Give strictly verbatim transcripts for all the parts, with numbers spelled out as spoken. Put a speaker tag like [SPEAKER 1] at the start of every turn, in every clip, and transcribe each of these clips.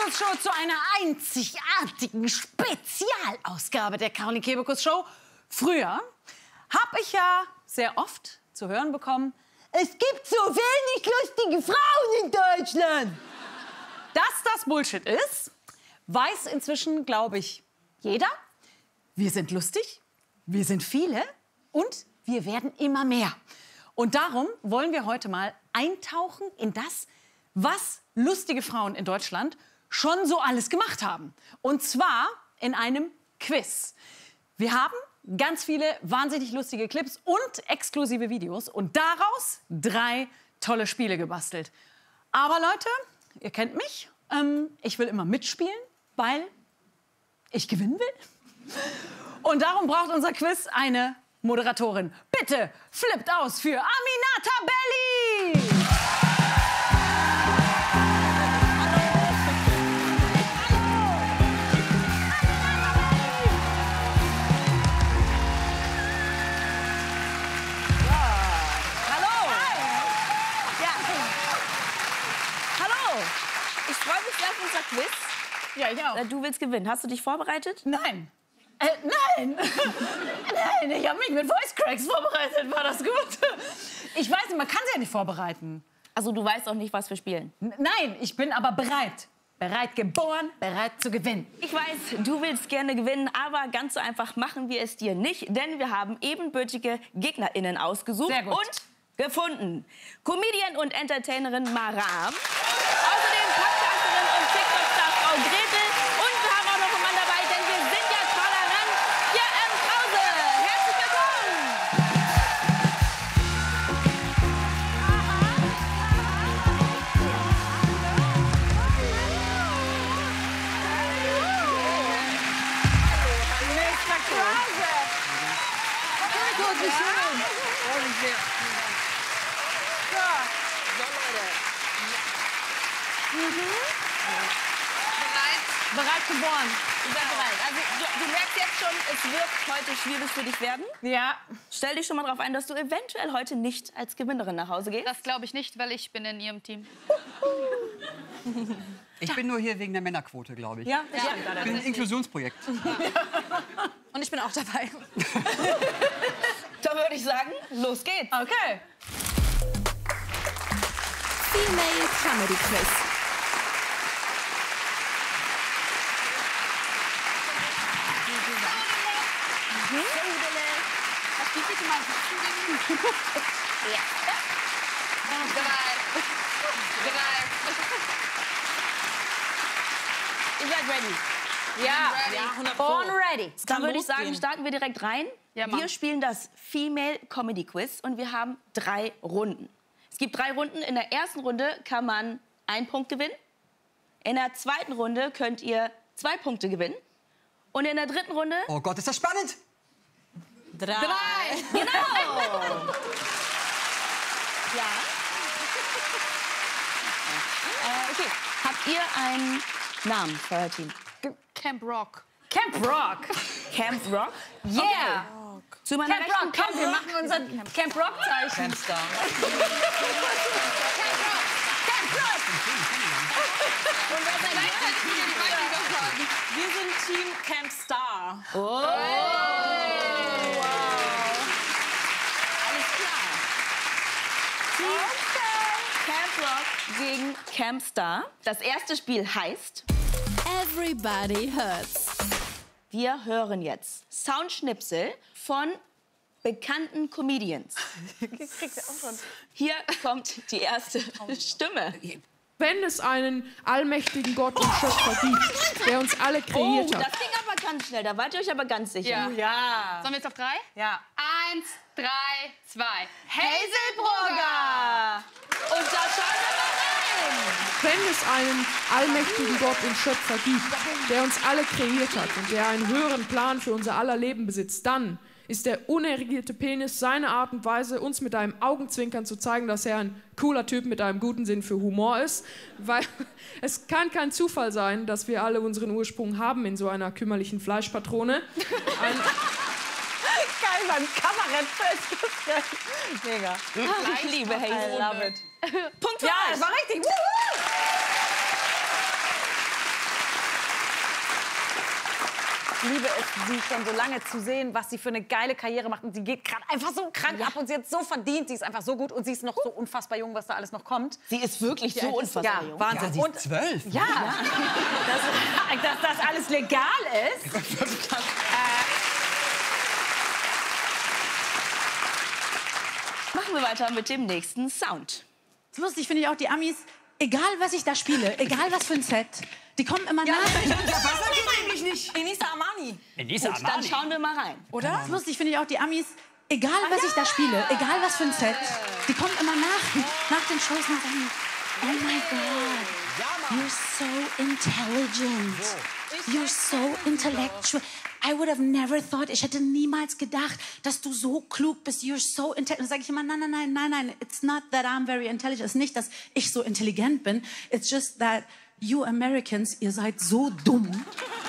[SPEAKER 1] Kebekus Show zu einer einzigartigen Spezialausgabe der Caroline Kebekus Show. Früher habe ich ja sehr oft zu hören bekommen, es gibt so wenig lustige Frauen in Deutschland. Dass das Bullshit ist, weiß inzwischen, glaube ich, jeder. Wir sind lustig, wir sind viele und wir werden immer mehr. Und darum wollen wir heute mal eintauchen in das, was lustige Frauen in Deutschland schon so alles gemacht haben. Und zwar in einem Quiz. Wir haben ganz viele wahnsinnig lustige Clips und exklusive Videos und daraus drei tolle Spiele gebastelt. Aber Leute, ihr kennt mich, ähm, ich will immer mitspielen, weil ich gewinnen will. Und darum braucht unser Quiz eine Moderatorin. Bitte flippt aus für Aminata Belli!
[SPEAKER 2] Ich freue mich sehr auf unser Quiz.
[SPEAKER 1] Ja, ich auch.
[SPEAKER 2] Du willst gewinnen. Hast du dich vorbereitet?
[SPEAKER 1] Nein. Äh, nein. Nein, ich habe mich mit Voice Cracks vorbereitet. War das gut? Ich weiß nicht, man kann sie ja nicht vorbereiten.
[SPEAKER 2] Also du weißt auch nicht, was wir spielen?
[SPEAKER 1] N nein, ich bin aber bereit. Bereit geboren, bereit zu gewinnen.
[SPEAKER 2] Ich weiß, du willst gerne gewinnen, aber ganz so einfach machen wir es dir nicht. Denn wir haben ebenbürtige GegnerInnen ausgesucht
[SPEAKER 1] Sehr gut.
[SPEAKER 2] und gefunden. Comedian und Entertainerin Maram. Außerdem Podcasterin und TikTok-Star Frau Gretel. Und wir haben auch noch einen Mann dabei, denn wir sind ja tolerant. Hier im Krause. Herzlich
[SPEAKER 1] Bereit geboren.
[SPEAKER 2] Ich bin bereit. Also du, du merkst jetzt schon, es wird heute schwierig für dich werden.
[SPEAKER 1] Ja.
[SPEAKER 2] Stell dich schon mal darauf ein, dass du eventuell heute nicht als Gewinnerin nach Hause gehst.
[SPEAKER 3] Das glaube ich nicht, weil ich bin in Ihrem Team.
[SPEAKER 4] Ich bin nur hier wegen der Männerquote, glaube ich.
[SPEAKER 1] Ja,
[SPEAKER 3] Ja,
[SPEAKER 4] Ich bin ein Inklusionsprojekt.
[SPEAKER 3] und ich bin auch dabei.
[SPEAKER 2] Da würde ich sagen, los geht's.
[SPEAKER 1] Okay.
[SPEAKER 5] Female Comedy Quiz.
[SPEAKER 2] Ihr seid ready.
[SPEAKER 1] Ja,
[SPEAKER 3] ready.
[SPEAKER 1] born ready.
[SPEAKER 2] Dann würde ich sagen, starten wir direkt rein.
[SPEAKER 3] Ja, Mann.
[SPEAKER 2] wir spielen das Female Comedy Quiz und wir haben drei Runden. Es gibt drei Runden. In der ersten Runde kann man einen Punkt gewinnen. In der zweiten Runde könnt ihr zwei Punkte gewinnen. Und in der dritten Runde...
[SPEAKER 4] Oh Gott, ist das spannend!
[SPEAKER 1] Drei.
[SPEAKER 2] Drei! Genau! Ja. Äh, okay. Habt ihr einen Namen für euer Team?
[SPEAKER 3] Camp Rock.
[SPEAKER 1] Camp Rock.
[SPEAKER 2] Camp Rock?
[SPEAKER 1] Yeah.
[SPEAKER 2] Zu meiner
[SPEAKER 1] Camp
[SPEAKER 2] Rechten
[SPEAKER 1] Rock, komm, wir machen unser Camp Rock Zeichen.
[SPEAKER 4] Hamster.
[SPEAKER 1] Und wer seid ihr? Wir sind Team Camp Star.
[SPEAKER 2] Oh. Wow. Alles klar. Team Camp Rock gegen Camp Star. Das erste Spiel heißt...
[SPEAKER 5] Everybody hurts.
[SPEAKER 2] Wir hören jetzt Soundschnipsel von bekannten Comedians. Hier kommt die erste Stimme.
[SPEAKER 6] Wenn es einen allmächtigen Gott und Schöpfer gibt, der uns alle
[SPEAKER 2] Oh,
[SPEAKER 6] kreiert
[SPEAKER 2] das
[SPEAKER 6] hat.
[SPEAKER 2] ging aber ganz schnell. Da wart ihr euch aber ganz sicher.
[SPEAKER 3] Ja.
[SPEAKER 1] Ja.
[SPEAKER 3] Sollen wir jetzt auf drei?
[SPEAKER 1] Ja.
[SPEAKER 3] Eins, drei, zwei.
[SPEAKER 2] Hazelbrugger! Und da schauen wir mal rein.
[SPEAKER 6] Wenn es einen allmächtigen Gott und Schöpfer gibt, der uns alle kreiert hat und der einen höheren Plan für unser aller Leben besitzt, dann ist der unerregierte Penis seine Art und Weise, uns mit einem Augenzwinkern zu zeigen, dass er ein cooler Typ mit einem guten Sinn für Humor ist. Weil es kann kein Zufall sein, dass wir alle unseren Ursprung haben in so einer kümmerlichen Fleischpatrone. Ein
[SPEAKER 1] Geil, beim Kabarett festgestellt. Mega.
[SPEAKER 2] Ich liebe
[SPEAKER 1] I
[SPEAKER 2] Hazel.
[SPEAKER 1] love it.
[SPEAKER 2] Punkt für
[SPEAKER 1] Ja,
[SPEAKER 2] euch.
[SPEAKER 1] das war richtig. Wuhu! ich liebe es, sie schon so lange zu sehen, was sie für eine geile Karriere macht. Und sie geht gerade einfach so krank ab und sie hat so verdient. Sie ist einfach so gut und sie ist noch so unfassbar jung, was da alles noch kommt.
[SPEAKER 2] Sie ist wirklich so unfassbar
[SPEAKER 1] Ja,
[SPEAKER 2] jung.
[SPEAKER 1] Wahnsinn.
[SPEAKER 4] Ja, sie ist
[SPEAKER 1] und,
[SPEAKER 4] zwölf.
[SPEAKER 1] Ja, Dass, dass das alles legal ist. äh,
[SPEAKER 2] Machen wir weiter mit dem nächsten Sound.
[SPEAKER 7] Lustig finde ich auch die Amis, egal was ich da spiele, egal was für ein Set, die kommen immer nach.
[SPEAKER 4] Wasser geht eigentlich nicht.
[SPEAKER 1] Enisa Armani.
[SPEAKER 4] Elisa
[SPEAKER 2] Gut, dann schauen wir mal rein.
[SPEAKER 7] Oder? Lustig finde ich auch die Amis, egal was ich da spiele, egal was für ein Set, die kommen immer nach, nach den Shows und sagen, oh my God, you're so intelligent, you're so intellectual. I would have never thought, ich hätte niemals gedacht, dass du so klug bist, you're so intelligent. Dann sage ich immer, nein, nein, nein, nein, nein, it's not that I'm very intelligent. Es ist nicht, dass ich so intelligent bin, it's just that you Americans, ihr seid so dumm.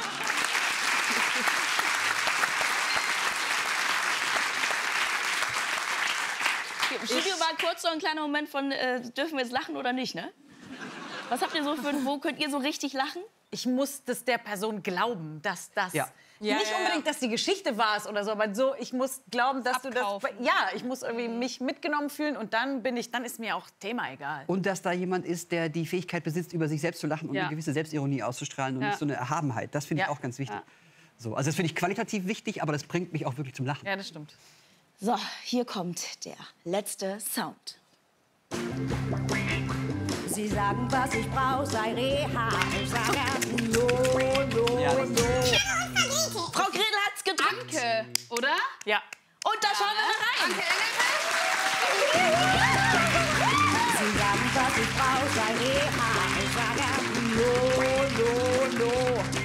[SPEAKER 2] Im Studio war kurz so ein kleiner Moment von, äh, dürfen wir jetzt lachen oder nicht, ne? Was habt ihr so für, wo könnt ihr so richtig lachen?
[SPEAKER 1] Ich muss das der Person glauben, dass das
[SPEAKER 4] Ja.
[SPEAKER 1] nicht
[SPEAKER 3] Ja, ja,
[SPEAKER 1] unbedingt, dass die Geschichte war es oder so, aber so, ich muss glauben, dass
[SPEAKER 3] Abkaufen.
[SPEAKER 1] du das, ja, ich muss irgendwie mich mitgenommen fühlen und dann bin ich, dann ist mir auch Thema egal.
[SPEAKER 4] Und dass da jemand ist, der die Fähigkeit besitzt, über sich selbst zu lachen und
[SPEAKER 3] Ja.
[SPEAKER 4] eine gewisse Selbstironie auszustrahlen und
[SPEAKER 3] Ja.
[SPEAKER 4] nicht so eine Erhabenheit. Das finde ich
[SPEAKER 1] Ja.
[SPEAKER 4] auch ganz wichtig.
[SPEAKER 3] Ja.
[SPEAKER 4] So, also das finde ich qualitativ wichtig, aber das bringt mich auch wirklich zum Lachen.
[SPEAKER 1] Ja, das stimmt.
[SPEAKER 2] So, hier kommt der letzte Sound.
[SPEAKER 8] Sie sagen, was ich brauche, sei Reha. Ich sage, no, no,
[SPEAKER 4] Ja, das-
[SPEAKER 8] no.
[SPEAKER 2] Frau Gretel hat's gedrückt.
[SPEAKER 3] Danke, oder?
[SPEAKER 1] Ja.
[SPEAKER 2] Und da schauen wir mal rein.
[SPEAKER 8] Sie sagen, was ich brauche, sei Reha. Ich sage, no, no, no.